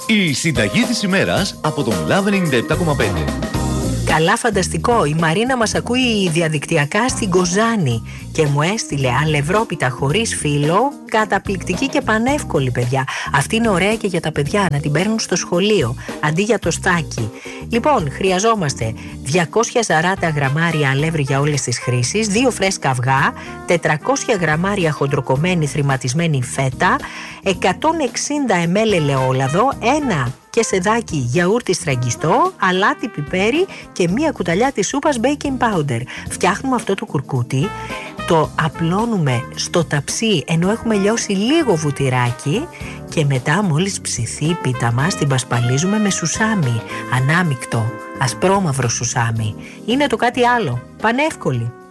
Η συνταγή της ημέρας από τον Love 97,5. Καλά, φανταστικό. Η Μαρίνα μας ακούει διαδικτυακά στην Κοζάνη και μου έστειλε αλευρόπιτα χωρίς φύλλο, καταπληκτική και πανεύκολη, παιδιά. Αυτή είναι ωραία και για τα παιδιά, να την παίρνουν στο σχολείο αντί για το στάκι. Λοιπόν, χρειαζόμαστε 240 γραμμάρια αλεύρι για όλες τις χρήσεις, 2 φρέσκα αυγά, 400 γραμμάρια χοντροκομμένη θρηματισμένη φέτα, 160 ml ελαιόλαδο, 1 και σεδάκι γιαούρτι στραγγιστό, αλάτι, πιπέρι και 1 κουταλιά της σούπας baking powder. Φτιάχνουμε αυτό το κουρκούτι, το απλώνουμε στο ταψί ενώ έχουμε λιώσει λίγο βουτυράκι και μετά μόλις ψηθεί η πίτα μας την πασπαλίζουμε με σουσάμι, ανάμικτο, ασπρόμαυρο σουσάμι. Είναι το κάτι άλλο, πανεύκολη.